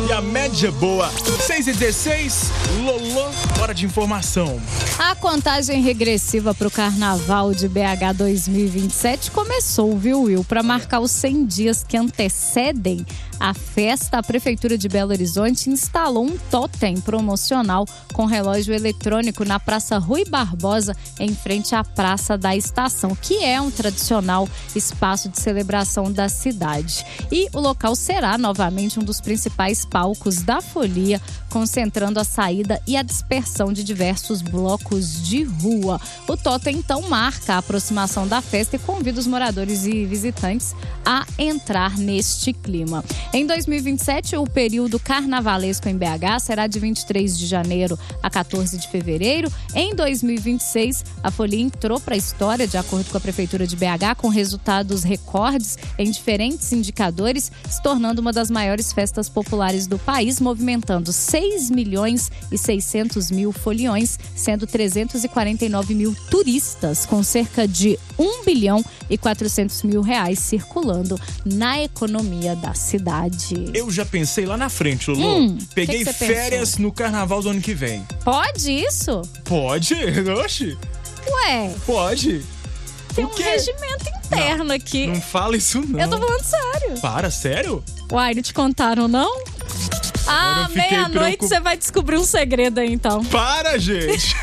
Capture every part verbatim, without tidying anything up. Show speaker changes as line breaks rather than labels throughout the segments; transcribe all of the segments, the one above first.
e a média boa. seis e dezesseis, Lolô, hora de informação.
A contagem regressiva para o Carnaval de B H dois mil e vinte e sete começou, viu, Will? Para marcar os cem dias que antecedem a festa, a Prefeitura de Belo Horizonte instalou um totem promocional com relógio eletrônico na Praça Rui Barbosa, em frente à Praça da Estação, que é um tradicional espaço de celebração da cidade. E o local será novamente um dos principais palcos da folia, concentrando a saída e a dispersão de diversos blocos de rua. O totem, então, marca a aproximação da festa e convida os moradores e visitantes a entrar neste clima. Em dois mil e vinte e sete, o período carnavalesco em B H será de vinte e três de janeiro a quatorze de fevereiro. Em dois mil e vinte e seis, a folia entrou para a história, de acordo com a Prefeitura de B H, com resultados recordes em diferentes indicadores, se tornando uma das maiores festas populares do país, movimentando seis milhões e seiscentos mil foliões, sendo trezentos e quarenta e nove mil turistas, com cerca de um bilhão e quatrocentos mil reais circulando na economia da cidade.
Eu já pensei lá na frente, Lulu.
Hum,
Peguei
que que você
férias
pensou?
no carnaval do ano que vem.
Pode isso?
Pode? Oxi.
Ué,
Pode.
tem
O
um
quê?
regimento interno aqui.
Não fala isso, não.
Eu tô falando sério.
Para, sério?
Uai, não te contaram, não? Ah,
eu fiquei
meia-noite
preocup-
você vai descobrir um segredo aí, então.
Para, gente.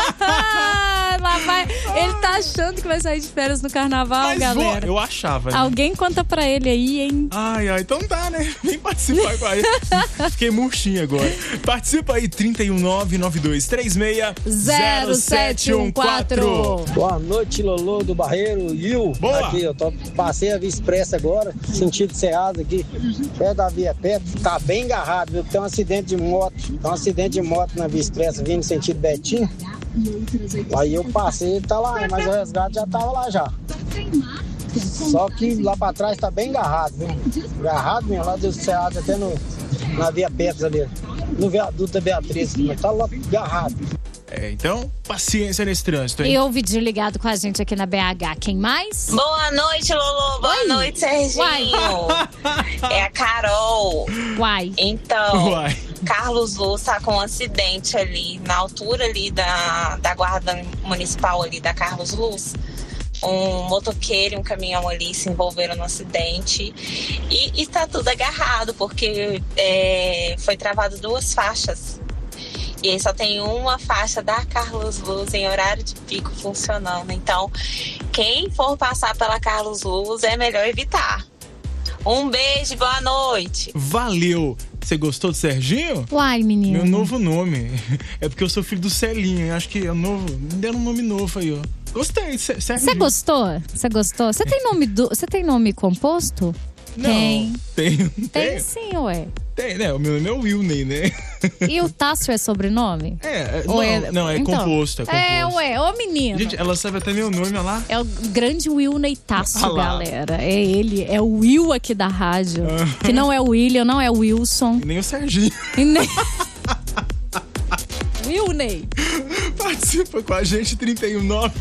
Lá vai. Ele tá achando que vai sair de férias no carnaval,
Mas
galera.
vou, eu achava, né?
Alguém conta pra ele aí, hein?
Ai, ai, então tá, né? Vem participar com a gente. Fiquei murchinho agora. Participa aí, trinta e um, nove nove dois três seis,
zero sete um quatro.
Boa noite, Lolô do Barreiro, Will.
Boa.
Aqui, eu tô, passei a Via Expressa agora, sentido Ceasa aqui, perto da Via Pet. Tá bem engarrado, viu? Tem um acidente de moto. Tem um acidente de moto na Via Expressa, vindo no sentido Betinho. Aí eu passei, tá lá, mas o resgate já tava lá já. Só que lá pra trás tá bem engarrado, viu? Engarrado mesmo, lá do Ceasa até no, na Via Pet ali. No viaduto da Beatriz, mas tá lá engarrado.
É, então, paciência nesse trânsito, hein?
E o vídeo ligado com a gente aqui na B H. Quem mais?
Boa noite, Lolo. Boa
Oi.
noite, Serginho.
Uai.
É a Carol.
Uai.
Então,
Uai.
Carlos Luz tá com um acidente ali, na altura ali da, da guarda municipal ali da Carlos Luz. Um motoqueiro e um caminhão ali se envolveram no acidente e está tudo agarrado porque é, foi travado duas faixas. E aí só tem uma faixa da Carlos Luz em horário de pico funcionando. Então, quem for passar pela Carlos Luz é melhor evitar. Um beijo, boa noite.
Valeu. Você gostou do Serginho?
Uai, menino.
Meu novo nome. É porque eu sou filho do Celinho. Acho que é novo. Me deram um nome novo aí, ó. Gostei, Ser- Serginho.
Você gostou? Você gostou? Você tem nome do... Você tem nome composto?
Não,
Tem.
Tem.
Tem
Tem,
sim, ué.
tem, né? O meu nome é Wilney, né?
E o Tássio é sobrenome?
É,
Ou
não,
é-
não, é
então,
composto, é composto.
É, ué, ô menino.
Gente, ela sabe até meu nome, olha lá.
É o grande Wilney Tássio,
Ah lá.
galera. É ele, é o Will aqui da rádio. Que não é o William, não é o Wilson.
E nem o Serginho.
E nem... Wilney.
Participa com a gente, trinta e um nove